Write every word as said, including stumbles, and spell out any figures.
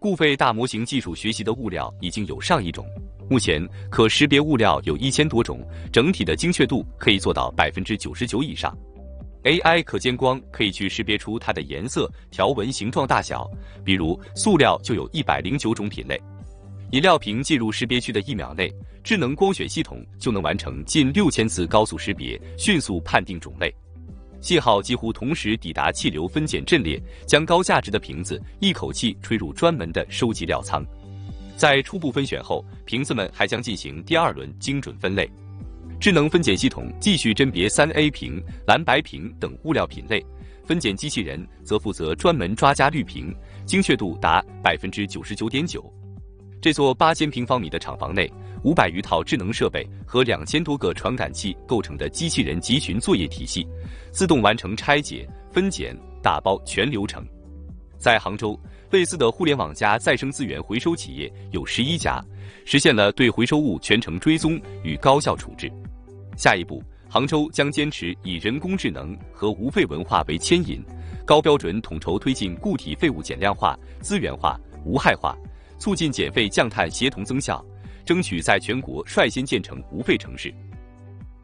固废大模型技术学习的物料已经有上亿种，目前可识别物料有一千多种，整体的精确度可以做到百分之九十九以上。A I 可见光可以去识别出它的颜色、条纹、形状、大小，比如塑料就有一百零九种品类。饮料瓶进入识别区的一秒内，智能光学系统就能完成近六千次高速识别，迅速判定种类。信号几乎同时抵达气流分拣阵列，将高价值的瓶子一口气吹入专门的收集料仓。在初步分选后，瓶子们还将进行第二轮精准分类。智能分拣系统继续甄别 三 A 瓶、蓝白瓶等物料品类，分拣机器人则负责专门抓加绿瓶，精确度达 百分之九十九点九。这座八千平方米的厂房内，五百余套智能设备和两千多个传感器构成的机器人集群作业体系，自动完成拆解、分拣、打包全流程。在杭州，类似的互联网加再生资源回收企业有十一家，实现了对回收物全程追踪与高效处置。下一步，杭州将坚持以人工智能和无废文化为牵引，高标准统筹推进固体废物减量化、资源化、无害化，促进减废降碳协同增效，争取在全国率先建成无废城市。